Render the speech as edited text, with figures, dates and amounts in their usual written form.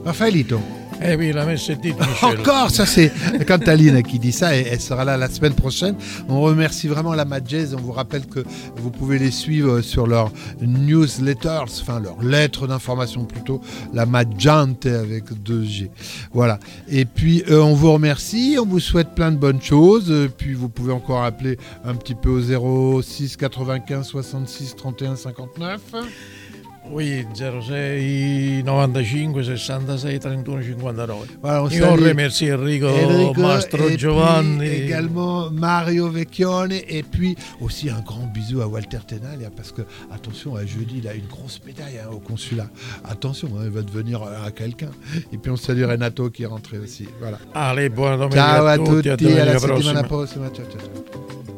Raffaelito. Eh oui, la messe est dite, Michel. Encore, ça c'est Cantaline qui dit ça et elle sera là la semaine prochaine. On remercie vraiment la Mad Jazz. On vous rappelle que vous pouvez les suivre sur leurs newsletters, enfin leurs lettres d'information plutôt, la Mad Gente avec 2G. Voilà. Et puis on vous remercie, on vous souhaite plein de bonnes choses. Puis vous pouvez encore appeler un petit peu au 06 95 66 31 59. Oui, 06 95 66 31 59. Voilà, Io remercie Enrico Mastro et Giovanni. Également Mario Vecchione. Et puis aussi un grand bisou à Walter Tenaglia parce que, attention, jeudi, il a une grosse médaille au consulat. Attention, il va devenir à quelqu'un. Et puis on salue Renato qui est rentré aussi. Voilà. Allez, buona domenica Ciao a a tutti, tutti, alla domenica settimana prossima. prossima. Ciao, ciao, ciao.